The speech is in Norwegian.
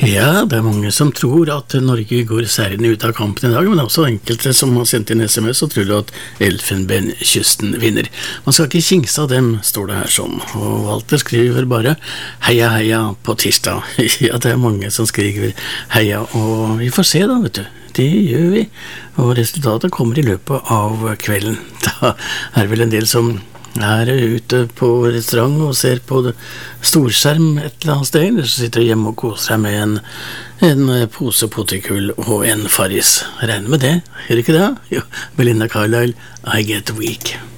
Ja, det mange som tror at Norge går seirende ut av kampen i dag, men også enkelte som har sendt inn SMS og tror at Elfenbenskysten vinner. Man skal ikke kingse av dem, står det her sånn. Og Walter skriver bare heia heia på tirsdag. Ja, det mange som skriver heia, og vi får se da, vet du. Det gjør vi, og resultatet kommer i løpet av kvelden. Da er vel en del som er ute på restaurant og ser på storskjerm et eller annet sted, eller så sitter jeg hjemme og koser seg med en pose potetgull og en Farris. Regner med det, gjør ikke det? Jo, Belinda Carlisle, I Get Weak.